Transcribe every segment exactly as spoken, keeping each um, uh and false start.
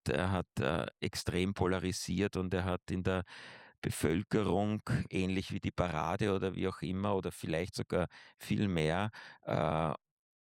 er hat äh, extrem polarisiert und er hat in der Bevölkerung, ähnlich wie die Parade oder wie auch immer oder vielleicht sogar viel mehr, äh,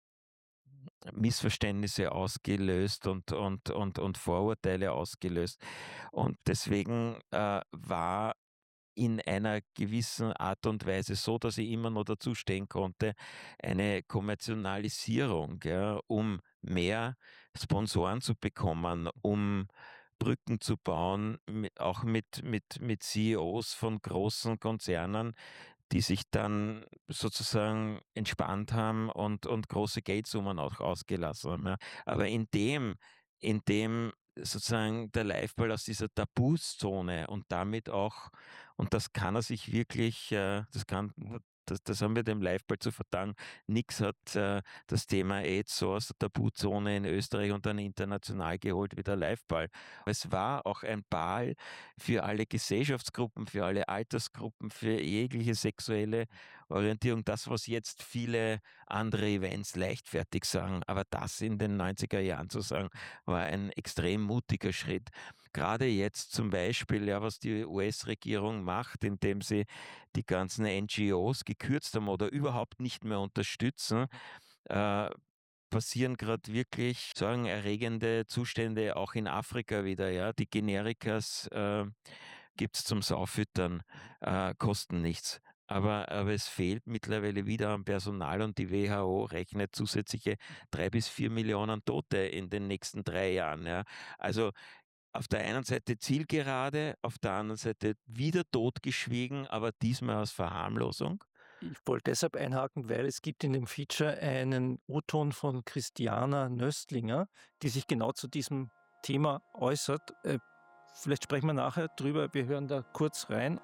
Missverständnisse ausgelöst und und und und Vorurteile ausgelöst. Und deswegen, äh, war in einer gewissen Art und Weise so, dass ich immer noch dazustehen konnte, eine Kommerzialisierung, ja, um mehr Sponsoren zu bekommen, um Brücken zu bauen, mi auch mit mit mit C E Os von großen Konzernen, die sich dann sozusagen entspannt haben und und große Geldsummen auch ausgelassen haben, ja. Aber indem indem sozusagen der Liveball aus dieser Tabuzone und damit auch und das kann er sich wirklich, äh das kann das das haben wir dem Liveball zu verdanken. Nix hat, äh, das Thema AIDS so aus der Tabuzone in Österreich und dann international geholt wie der Liveball. Es war auch ein Ball für alle Gesellschaftsgruppen, für alle Altersgruppen, für jegliche sexuelle Orientierung. Das, was jetzt viele andere Events leichtfertig sagen, aber das in den neunziger Jahren zu sagen, war ein extrem mutiger Schritt. Gerade jetzt zum Beispiel, ja, was die U S-Regierung macht, indem sie die ganzen N G Os gekürzt haben oder überhaupt nicht mehr unterstützen, äh, passieren gerade wirklich sorgenerregende Zustände auch in Afrika wieder, ja. Die Generikas äh, gibt's zum Saufüttern, äh, kosten nichts. Aber, aber es fehlt mittlerweile wieder an Personal und die W H O rechnet zusätzliche drei bis vier Millionen Tote in den nächsten drei Jahren. Ja. Also auf der einen Seite Zielgerade, auf der anderen Seite wieder totgeschwiegen, aber diesmal aus Verharmlosung. Ich wollte deshalb einhaken, weil es gibt in dem Feature einen O-Ton von Christiana Nöstlinger, die sich genau zu diesem Thema äußert. Äh, vielleicht sprechen wir nachher drüber, wir hören da kurz rein.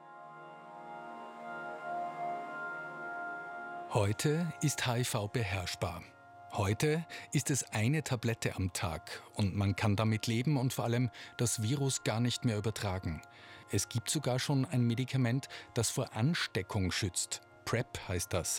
Heute ist H I V beherrschbar. Heute ist es eine Tablette am Tag und man kann damit leben und vor allem das Virus gar nicht mehr übertragen. Es gibt sogar schon ein Medikament, das vor Ansteckung schützt. PrEP heißt das,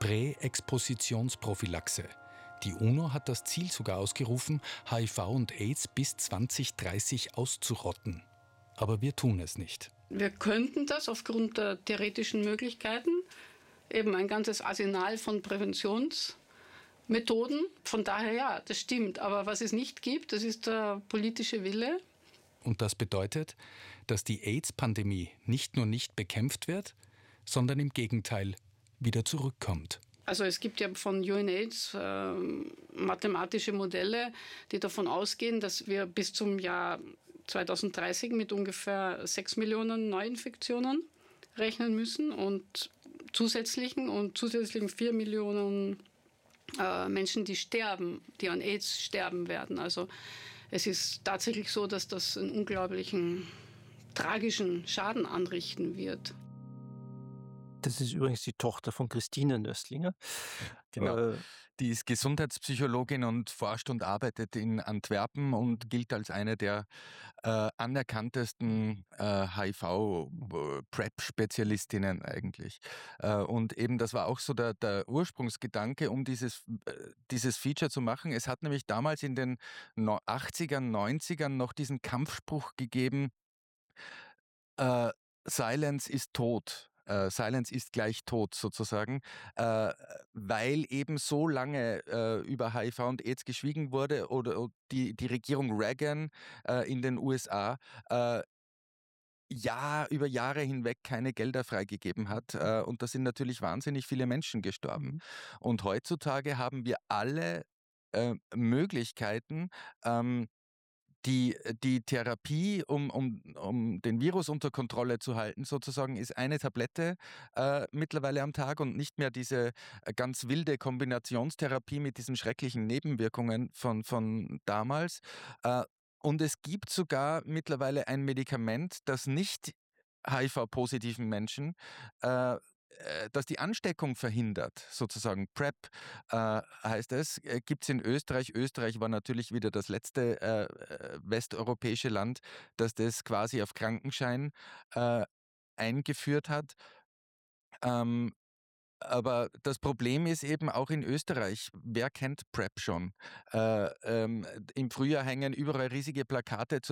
Präexpositionsprophylaxe. Die UNO hat das Ziel sogar ausgerufen, H I V und AIDS bis zwanzig dreißig auszurotten. Aber wir tun es nicht. Wir könnten das aufgrund der theoretischen Möglichkeiten, eben ein ganzes Arsenal von Präventionsmethoden. Von daher ja, das stimmt. Aber was es nicht gibt, das ist der politische Wille. Und das bedeutet, dass die AIDS-Pandemie nicht nur nicht bekämpft wird, sondern im Gegenteil wieder zurückkommt. Also es gibt ja von UNAIDS äh, mathematische Modelle, die davon ausgehen, dass wir bis zum Jahr zweitausenddreißig mit ungefähr sechs Millionen Neuinfektionen rechnen müssen und zusätzlichen und zusätzlichen vier Millionen äh, Menschen, die sterben, die an AIDS sterben werden. Also es ist tatsächlich so, dass das einen unglaublichen tragischen Schaden anrichten wird. Das ist übrigens die Tochter von Christine Nöstlinger. Genau. Äh, Die ist Gesundheitspsychologin und forscht und arbeitet in Antwerpen und gilt als eine der äh, anerkanntesten äh, H I V-PrEP-Spezialistinnen eigentlich. Äh, und eben das war auch so der, der Ursprungsgedanke, um dieses, äh, dieses Feature zu machen. Es hat nämlich damals in den no- achtzigern, neunzigern noch diesen Kampfspruch gegeben, äh, Silence ist tot. Äh, Silence ist gleich tot sozusagen, äh, weil eben so lange äh, über H I V und AIDS geschwiegen wurde oder, oder die, die Regierung Reagan äh, in den U S A äh, ja, über Jahre hinweg keine Gelder freigegeben hat. Äh, und da sind natürlich wahnsinnig viele Menschen gestorben. Und heutzutage haben wir alle äh, Möglichkeiten, ähm, die, die Therapie, um, um, um den Virus unter Kontrolle zu halten, sozusagen, ist eine Tablette äh, mittlerweile am Tag und nicht mehr diese äh, ganz wilde Kombinationstherapie mit diesen schrecklichen Nebenwirkungen von, von damals. Äh, und es gibt sogar mittlerweile ein Medikament, das nicht H I V-positiven Menschen äh, äh, das die Ansteckung verhindert, sozusagen PrEP äh, heißt es, äh, gibt es in Österreich. Österreich war natürlich wieder das letzte äh, äh, westeuropäische Land, das das quasi auf Krankenschein äh, eingeführt hat. Ähm, aber das Problem ist eben auch in Österreich, wer kennt PrEP schon? Äh, ähm, Im Frühjahr hängen überall riesige Plakate zur